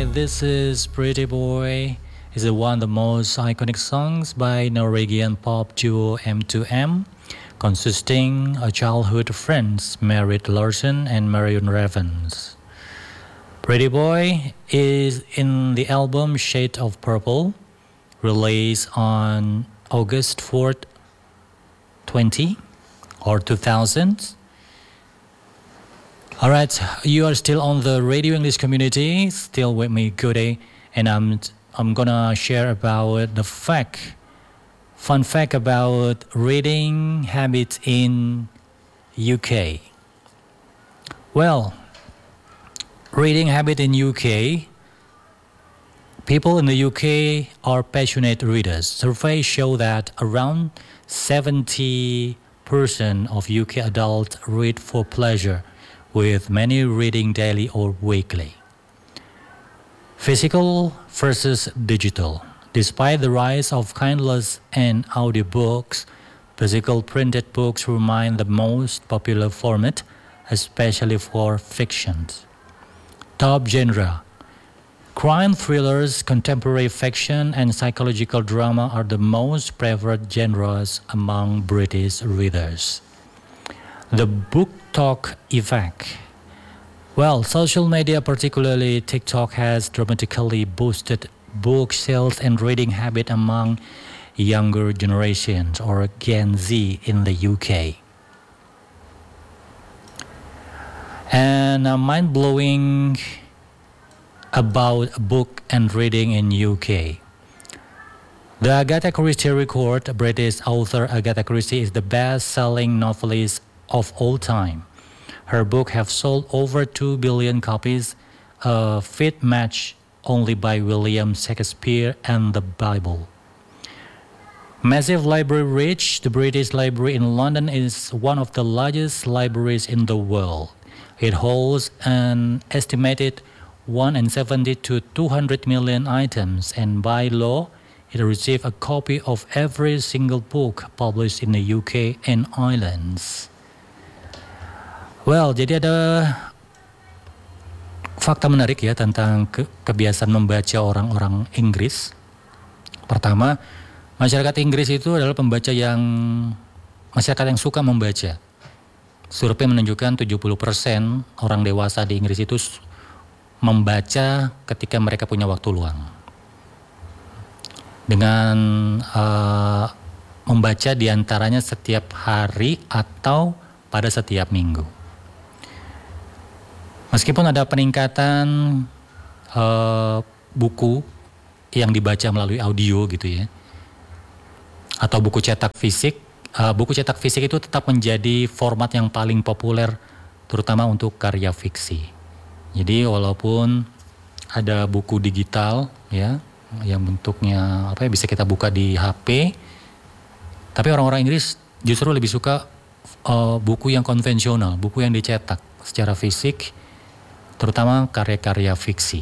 this is Pretty Boy. It's one of the most iconic songs by Norwegian pop duo M2M, consisting of childhood friends Marit Larsen and Marion Ravens. Pretty Boy is in the album Shade of Purple, released on August 4th, 2000. Alright, you are still on the Radio English Community, still with me, Goody, and I'm gonna share about the fun fact about reading habits in UK. Well, reading habit in UK, people in the UK are passionate readers. Surveys show that around 70% of UK adults read for pleasure, with many reading daily or weekly. Physical versus digital. Despite the rise of Kindles and audiobooks, physical printed books remain the most popular format, especially for fiction. Top genre. Crime thrillers, contemporary fiction, and psychological drama are the most preferred genres among British readers. The book talk effect. Well, social media, particularly TikTok, has dramatically boosted book sales and reading habit among younger generations or Gen Z in the UK. And mind-blowing about book and reading in UK. The Agatha Christie record, British author Agatha Christie is the best-selling novelist of all time. Her book have sold over 2 billion copies, a feat matched only by William Shakespeare and the Bible. Massive library reach. The British Library in London is one of the largest libraries in the world. It holds an estimated 170 to 200 million items, and by law, it receives a copy of every single book published in the UK and Islands. Well, jadi ada fakta menarik ya tentang kebiasaan membaca orang-orang Inggris. Pertama, masyarakat Inggris itu adalah masyarakat yang suka membaca. Survei menunjukkan 70% orang dewasa di Inggris itu membaca ketika mereka punya waktu luang. Dengan membaca diantaranya setiap hari atau pada setiap minggu. Meskipun ada peningkatan buku yang dibaca melalui audio gitu ya, atau buku cetak fisik itu tetap menjadi format yang paling populer, terutama untuk karya fiksi. Jadi walaupun ada buku digital ya, yang bentuknya bisa kita buka di HP, tapi orang-orang Inggris justru lebih suka buku yang konvensional, buku yang dicetak secara fisik, terutama karya-karya fiksi.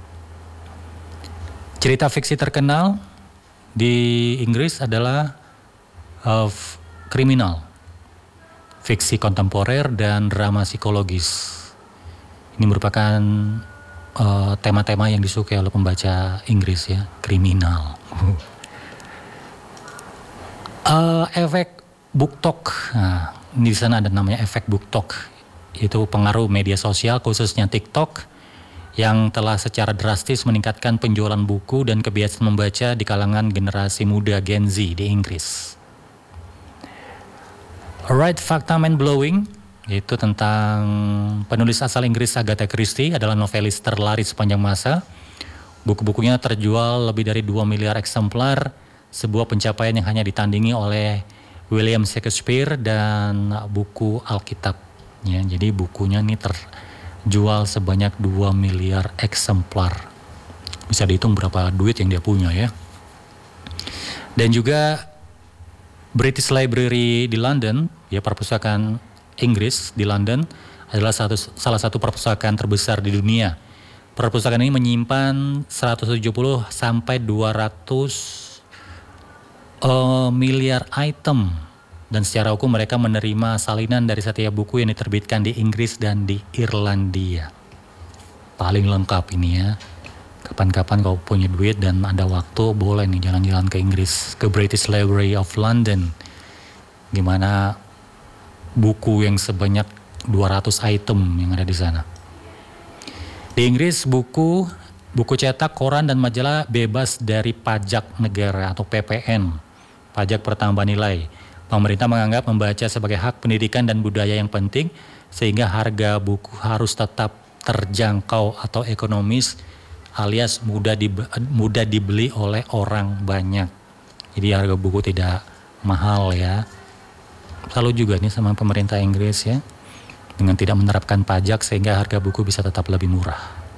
Cerita fiksi terkenal di Inggris adalah kriminal, fiksi kontemporer, dan drama psikologis. Ini merupakan tema-tema yang disukai oleh pembaca Inggris ya, kriminal. Efek BookTok. Nah, di sana ada namanya efek BookTok. Itu pengaruh media sosial khususnya TikTok yang telah secara drastis meningkatkan penjualan buku dan kebiasaan membaca di kalangan generasi muda Gen Z di Inggris. Alright, fakta mind-blowing yaitu tentang penulis asal Inggris Agatha Christie adalah novelis terlaris sepanjang masa. Buku-bukunya terjual lebih dari 2 miliar eksemplar, sebuah pencapaian yang hanya ditandingi oleh William Shakespeare dan buku Alkitab. Ya, jadi bukunya ini terjual sebanyak 2 miliar eksemplar. Bisa dihitung berapa duit yang dia punya ya. Dan juga British Library di London, ya perpustakaan Inggris di London adalah salah satu perpustakaan terbesar di dunia. Perpustakaan ini menyimpan 170 sampai 200 miliar item. Dan secara hukum mereka menerima salinan dari setiap buku yang diterbitkan di Inggris dan di Irlandia. Paling lengkap ini ya. kapan-kapan kalau punya duit dan ada waktu boleh nih jalan-jalan ke Inggris, ke British Library of London. Gimana buku yang sebanyak 200 item yang ada di sana. Di Inggris buku cetak, koran dan majalah bebas dari pajak negara atau PPN, pajak pertambahan nilai. Pemerintah menganggap membaca sebagai hak pendidikan dan budaya yang penting sehingga harga buku harus tetap terjangkau atau ekonomis alias mudah dibeli oleh orang banyak. Jadi harga buku tidak mahal ya. Salut juga nih sama pemerintah Inggris ya, dengan tidak menerapkan pajak sehingga harga buku bisa tetap lebih murah.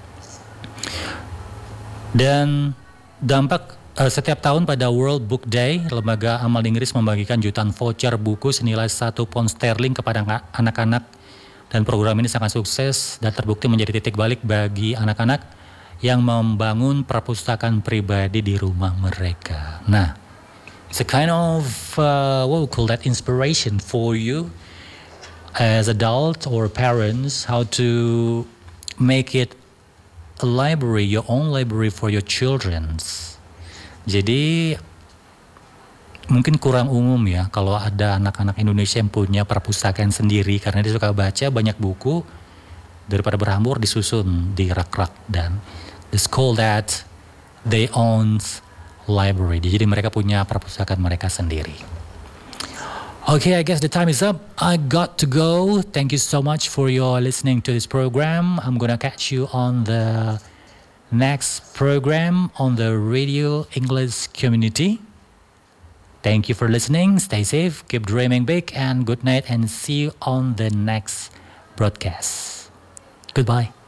Dan dampak setiap tahun pada World Book Day, lembaga amal Inggris membagikan jutaan voucher buku senilai 1 pound sterling kepada anak-anak. Dan program ini sangat sukses dan terbukti menjadi titik balik bagi anak-anak yang membangun perpustakaan pribadi di rumah mereka. Nah, it's a kind of what we call that inspiration for you as adults or parents, how to make it a library, your own library for your children. Jadi mungkin kurang umum ya kalau ada anak-anak Indonesia yang punya perpustakaan sendiri karena dia suka baca banyak buku, daripada berhambur disusun di rak-rak, dan it's called that they own library. Jadi mereka punya perpustakaan mereka sendiri. Okay, I guess the time is up. I got to go. Thank you so much for your listening to this program. I'm gonna catch you on the next program on the Radio English Community. Thank you for listening. Stay safe, keep dreaming big, and good night, and see you on the next broadcast. Goodbye.